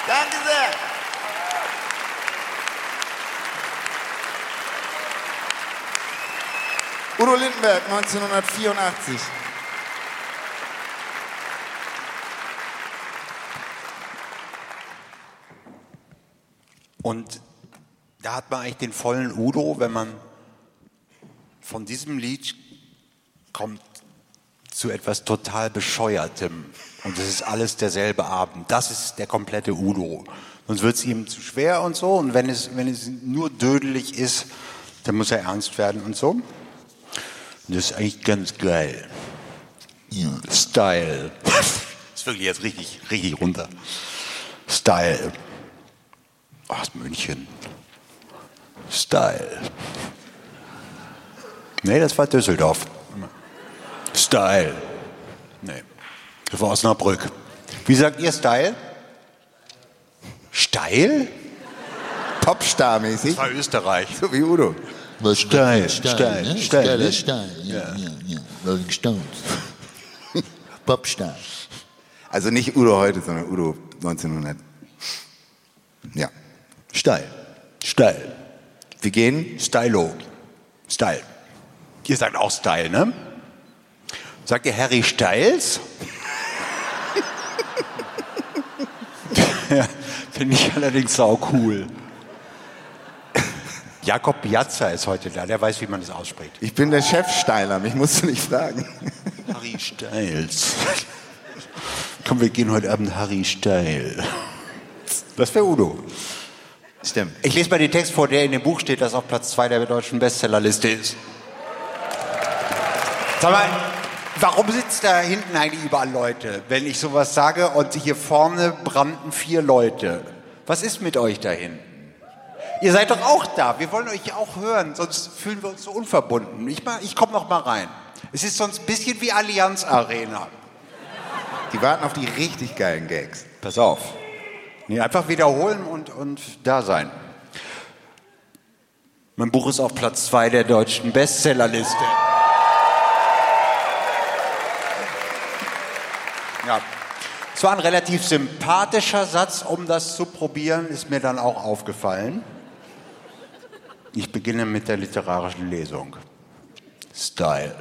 Danke sehr. Udo Lindenberg, 1984. Und da hat man eigentlich den vollen Udo, wenn man von diesem Lied kommt zu etwas total Bescheuertem. Und es ist alles derselbe Abend. Das ist der komplette Udo. Sonst wird es ihm zu schwer und so. Und wenn es nur dödelig ist, dann muss er ernst werden und so. Und das ist eigentlich ganz geil. Ja. Style. Das ist wirklich jetzt richtig runter. Style. Ach, München. Style. Nee, das war Düsseldorf. Style. Nee, das war Osnabrück. Wie sagt ihr Style? Steil? Popstar-mäßig. Das war Österreich. So wie Udo. Steil. Ja. Rolling Stones. Popstar. Also nicht Udo heute, sondern Udo 1900. Ja. Steil. Wir gehen. Stylo. Style. Ihr sagt auch Style, ne? Sagt ihr Harry Styles? Ja, finde ich allerdings sau cool. Jakob Piazza ist heute da, der weiß, wie man das ausspricht. Ich bin der Chefsteiler, mich musst du nicht fragen. Harry Styles. Komm, wir gehen heute Abend Harry Style. Das wäre Udo. Stimmt. Ich lese mal den Text vor, der in dem Buch steht, das auf Platz 2 der deutschen Bestsellerliste ist. Sag mal, warum sitzt da hinten eigentlich überall Leute, wenn ich sowas sage und hier vorne brannten 4 Leute? Was ist mit euch da hinten? Ihr seid doch auch da, wir wollen euch auch hören, sonst fühlen wir uns so unverbunden. Ich komme noch mal rein. Es ist sonst ein bisschen wie Allianz Arena. Die warten auf die richtig geilen Gags. Pass auf. Nee, einfach wiederholen und da sein. Mein Buch ist auf Platz 2 der deutschen Bestsellerliste. Ja. Es war ein relativ sympathischer Satz, um das zu probieren, ist mir dann auch aufgefallen. Ich beginne mit der literarischen Lesung. Style.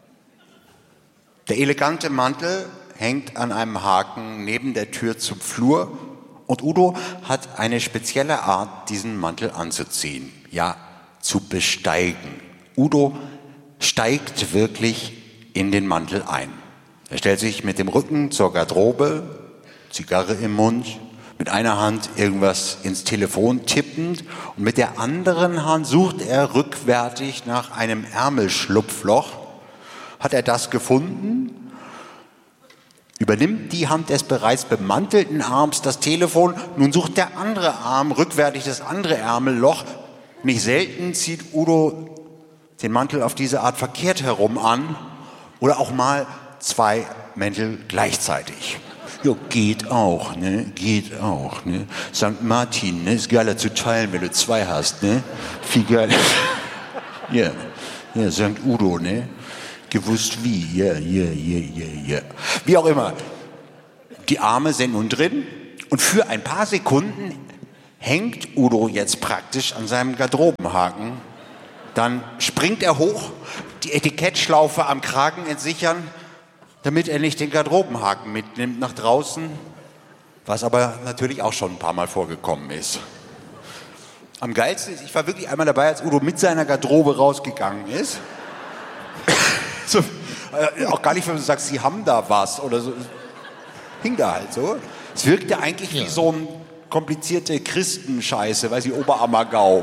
Der elegante Mantel hängt an einem Haken neben der Tür zum Flur und Udo hat eine spezielle Art, diesen Mantel anzuziehen, ja, zu besteigen. Udo steigt wirklich in den Mantel ein. Er stellt sich mit dem Rücken zur Garderobe, Zigarre im Mund, mit einer Hand irgendwas ins Telefon tippend und mit der anderen Hand sucht er rückwärtig nach einem Ärmelschlupfloch. Hat er das gefunden? Übernimmt die Hand des bereits bemantelten Arms das Telefon, nun sucht der andere Arm rückwärtig das andere Ärmelloch. Nicht selten zieht Udo den Mantel auf diese Art verkehrt herum an oder auch mal 2 Mäntel gleichzeitig. Ja, geht auch, ne? Geht auch, ne? St. Martin, ne? Ist geiler zu teilen, wenn du 2 hast, ne? Viel geiler. Ja, ja, St. Udo, ne? Gewusst wie, ja. Wie auch immer. Die Arme sind nun drin und für ein paar Sekunden hängt Udo jetzt praktisch an seinem Garderobenhaken. Dann springt er hoch, die Etikettschlaufe am Kragen entsichern, damit er nicht den Garderobenhaken mitnimmt nach draußen, was aber natürlich auch schon ein paar Mal vorgekommen ist. Am geilsten ist, ich war wirklich einmal dabei, als Udo mit seiner Garderobe rausgegangen ist. So, auch gar nicht, wenn du sagst, sie haben da was oder so. Hing da halt so. Es wirkte eigentlich wie so ein komplizierte Christenscheiße, weiß ich, Oberammergau.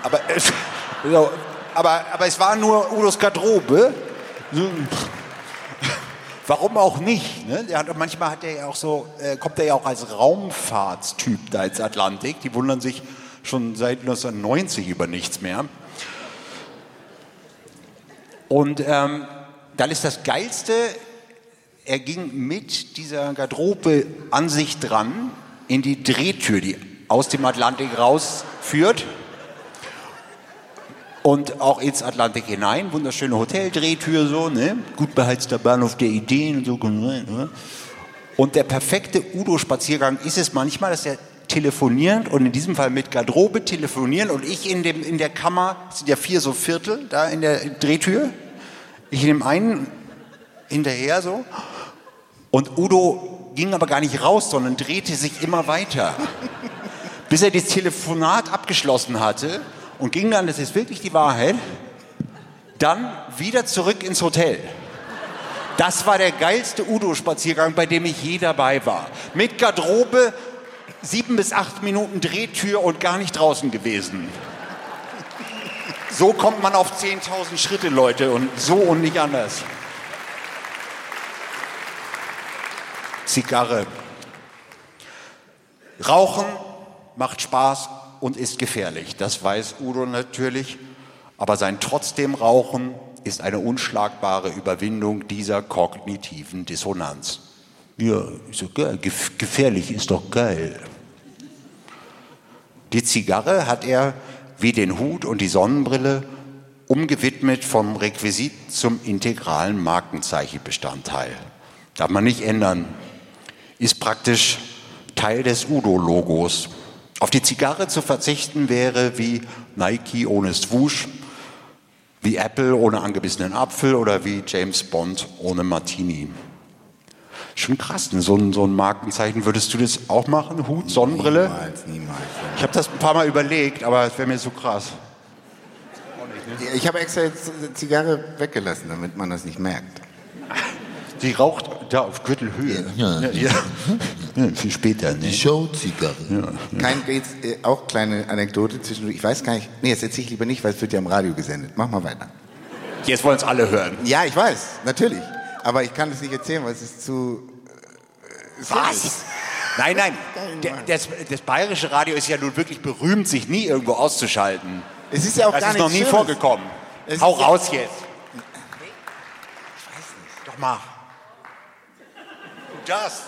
Aber es war nur Udos Garderobe. Warum auch nicht? Ne? Manchmal hat er ja auch so, kommt er ja auch als Raumfahrtstyp da ins Atlantik. Die wundern sich schon seit 1990 über nichts mehr. Und dann ist das Geilste, er ging mit dieser Garderobe an sich dran in die Drehtür, die aus dem Atlantik rausführt. Und auch ins Atlantik hinein, wunderschöne Hoteldrehtür so, ne? Gut beheizter Bahnhof der Ideen und so. Und der perfekte Udo-Spaziergang ist es manchmal, dass er telefonierend und in diesem Fall mit Garderobe telefonieren und ich in der Kammer, es sind ja 4 so Viertel da in der Drehtür, ich in dem einen hinterher so und Udo ging aber gar nicht raus, sondern drehte sich immer weiter, bis er das Telefonat abgeschlossen hatte und ging dann, das ist wirklich die Wahrheit, dann wieder zurück ins Hotel. Das war der geilste Udo-Spaziergang, bei dem ich je dabei war. Mit Garderobe, 7 bis 8 Minuten Drehtür und gar nicht draußen gewesen. So kommt man auf 10.000 Schritte, Leute, und so und nicht anders. Zigarre. Rauchen macht Spaß und ist gefährlich. Das weiß Udo natürlich. Aber sein trotzdem Rauchen ist eine unschlagbare Überwindung dieser kognitiven Dissonanz. Ja, ist doch geil. Gefährlich ist doch geil. Die Zigarre hat er, wie den Hut und die Sonnenbrille, umgewidmet vom Requisit zum integralen Markenzeichenbestandteil. Darf man nicht ändern. Ist praktisch Teil des Udo-Logos. Auf die Zigarre zu verzichten wäre wie Nike ohne Swoosh, wie Apple ohne angebissenen Apfel oder wie James Bond ohne Martini. Schon krass, ne? So ein Markenzeichen. Würdest du das auch machen? Hut, Sonnenbrille? Niemals. Ich habe das ein paar Mal überlegt, aber es wäre mir so krass. Ich habe extra jetzt die Zigarre weggelassen, damit man das nicht merkt. Die raucht da auf Gürtelhöhe. Ja. Viel später, ne? Die Showzigarre. Auch kleine Anekdote zwischendurch. Ich weiß gar nicht, nee, das erzähle ich lieber nicht, weil es wird ja im Radio gesendet. Mach mal weiter. Jetzt wollen es alle hören. Ja, ich weiß, natürlich. Aber ich kann es nicht erzählen, weil es ist zu... Was? Nein. Das bayerische Radio ist ja nun wirklich berühmt, sich nie irgendwo auszuschalten. Es ist ja auch das gar ist nicht noch nie Schlimmes. vorgekommen. Hau raus jetzt. Ich weiß nicht. Doch mal. Das.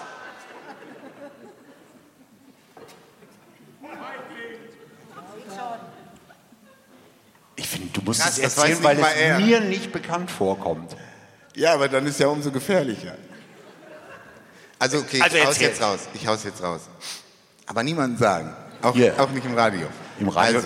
Ich finde, du musst Krass, es das weiß erzählen, weil nicht mal es er. mir nicht bekannt vorkommt. Ja, aber dann ist ja umso gefährlicher. Also okay, Also ich hau's erzähl. jetzt raus. Ich hau's jetzt raus. Aber niemandem sagen. Auch nicht im Radio. Im Radio?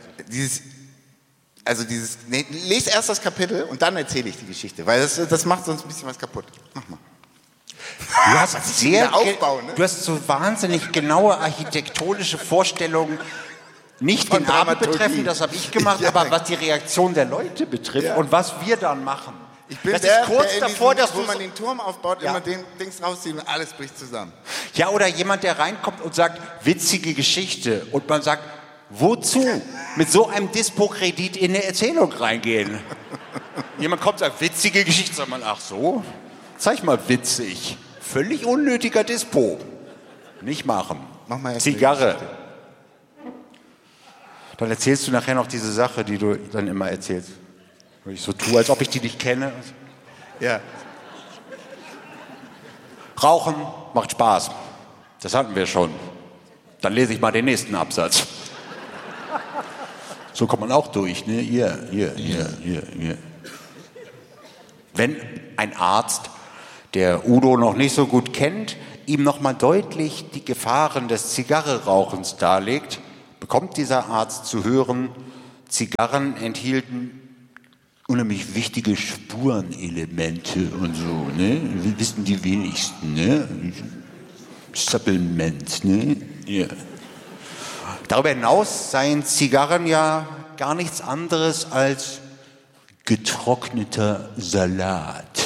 Lese erst das Kapitel und dann erzähle ich die Geschichte, weil das macht sonst ein bisschen was kaputt. Mach mal. Du hast der Aufbau, ne? Du hast so wahnsinnig genaue architektonische Vorstellungen, nicht Von den Abend Dramaturgie. betreffend, das habe ich gemacht, Ja. aber was die Reaktion der Leute betrifft und was wir dann machen. Ich bin das der, ist kurz der davor, dass wo du man so, den Turm aufbaut, Ja. immer den Dings rauszieht und alles bricht zusammen. ja, oder jemand, der reinkommt und sagt, witzige Geschichte, und man sagt, wozu mit so einem Dispo-Kredit in eine Erzählung reingehen? Jemand kommt und sagt, witzige Geschichte, sagt man, ach so, zeig mal witzig. Völlig unnötiger Dispo. Nicht machen. Mach mal erst Zigarre. Dann erzählst du nachher noch diese Sache, die du dann immer erzählst. Wo ich so tue, als ob ich die nicht kenne. Ja. Rauchen macht Spaß. Das hatten wir schon. Dann lese ich mal den nächsten Absatz. So kommt man auch durch, ne? Hier. Wenn ein Arzt, der Udo noch nicht so gut kennt, ihm nochmal deutlich die Gefahren des Zigarrenrauchens darlegt, bekommt dieser Arzt zu hören, Zigarren enthielten unheimlich wichtige Spurenelemente und so, ne? Wissen die wenigsten, ne? Supplement, ne? Ja. Darüber hinaus seien Zigarren ja gar nichts anderes als getrockneter Salat.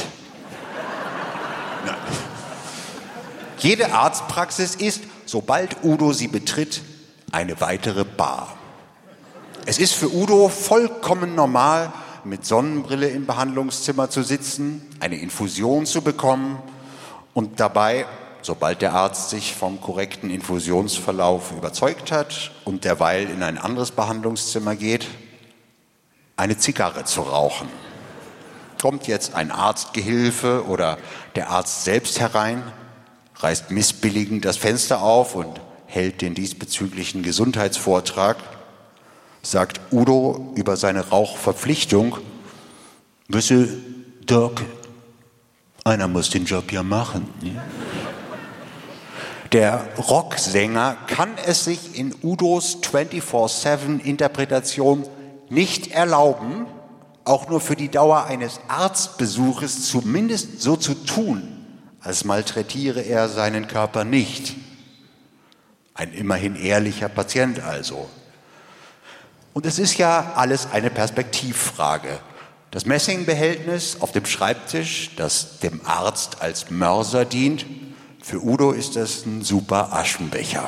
Jede Arztpraxis ist, sobald Udo sie betritt, eine weitere Bar. Es ist für Udo vollkommen normal, mit Sonnenbrille im Behandlungszimmer zu sitzen, eine Infusion zu bekommen und dabei, sobald der Arzt sich vom korrekten Infusionsverlauf überzeugt hat und derweil in ein anderes Behandlungszimmer geht, eine Zigarre zu rauchen. Kommt jetzt ein Arztgehilfe oder der Arzt selbst herein, reißt missbilligend das Fenster auf und hält den diesbezüglichen Gesundheitsvortrag, sagt Udo über seine Rauchverpflichtung, wisse, Doc, einer muss den Job ja machen. Ne? Der Rocksänger kann es sich in Udos 24/7-Interpretation nicht erlauben, auch nur für die Dauer eines Arztbesuches zumindest so zu tun, als malträtiere er seinen Körper nicht. Ein immerhin ehrlicher Patient also. Und es ist ja alles eine Perspektivfrage. Das Messingbehältnis auf dem Schreibtisch, das dem Arzt als Mörser dient, für Udo ist das ein super Aschenbecher.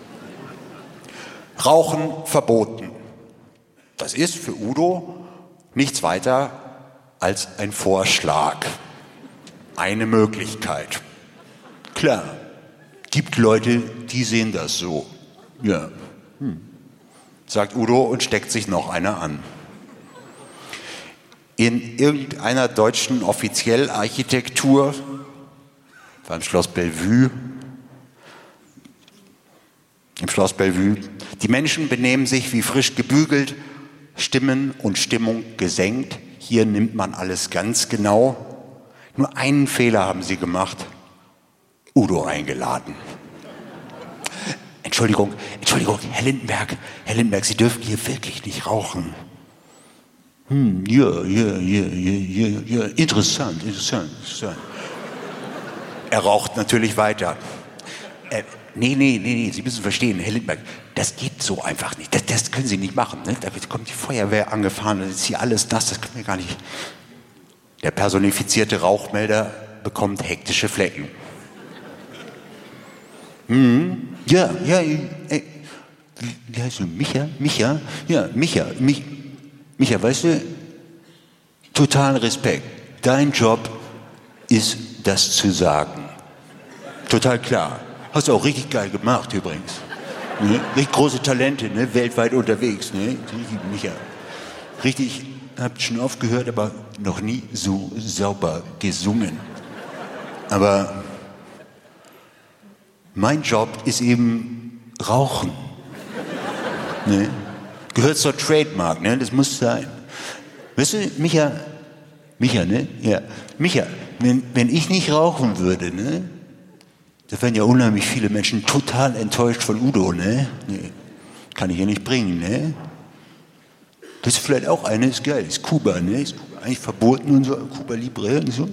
Rauchen verboten. Das ist für Udo nichts weiter als ein Vorschlag. Eine Möglichkeit. Klar, gibt Leute, die sehen das so. Ja, sagt Udo und steckt sich noch eine an. In irgendeiner deutschen Offiziellarchitektur, beim Schloss Bellevue, im Schloss Bellevue, die Menschen benehmen sich wie frisch gebügelt, Stimmen und Stimmung gesenkt. Hier nimmt man alles ganz genau. Nur einen Fehler haben sie gemacht. Udo eingeladen. Entschuldigung, Herr Lindenberg, Sie dürfen hier wirklich nicht rauchen. Ja, interessant. Er raucht natürlich weiter. Nee, Sie müssen verstehen, Herr Lindenberg, das geht so einfach nicht. Das können Sie nicht machen. Ne? Da kommt die Feuerwehr angefahren, dann ist hier alles nass, das können wir gar nicht. Der personifizierte Rauchmelder bekommt hektische Flecken. Ja, wie heißt du? Micha, weißt du, totalen Respekt. Dein Job ist, das zu sagen. Total klar. Hast du auch richtig geil gemacht übrigens. Ne? Richtig große Talente, ne? Weltweit unterwegs. Ne? Micha. Richtig, habt schon oft gehört, aber noch nie so sauber gesungen. Aber mein Job ist eben Rauchen. Ne? Gehört zur Trademark, ne? Das muss sein. Weißt du, Micha, ne? Ja. Micha, wenn ich nicht rauchen würde, ne? Da wären ja unheimlich viele Menschen total enttäuscht von Udo, ne? Nee, kann ich ja nicht bringen, ne? Das ist vielleicht auch eine, ist geil, ist Kuba, ne? Ist Kuba eigentlich verboten und so, Kuba Libre und so.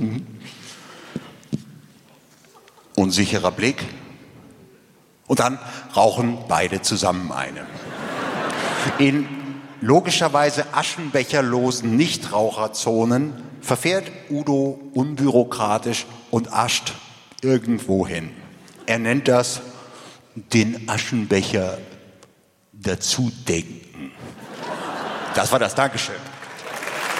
Unsicherer Blick. Und dann rauchen beide zusammen eine. In logischerweise aschenbecherlosen Nichtraucherzonen verfährt Udo unbürokratisch und ascht irgendwo hin. Er nennt das den Aschenbecher dazu denken. Das war das. Dankeschön.